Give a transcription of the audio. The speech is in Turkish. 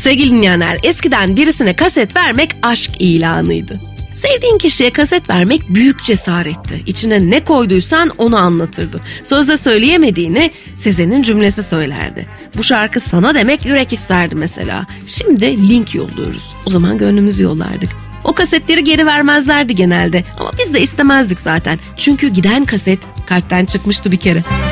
Sevgili dinleyenler, eskiden birisine kaset vermek aşk ilanıydı. Sevdiğin kişiye kaset vermek büyük cesaretti. İçine ne koyduysan onu anlatırdı. Sözde söyleyemediğini Sezen'in cümlesi söylerdi. Bu şarkı sana demek yürek isterdi mesela. Şimdi link yolluyoruz. O zaman gönlümüzü yollardık. O kasetleri geri vermezlerdi genelde ama biz de istemezdik zaten. Çünkü giden kaset kalpten çıkmıştı bir kere.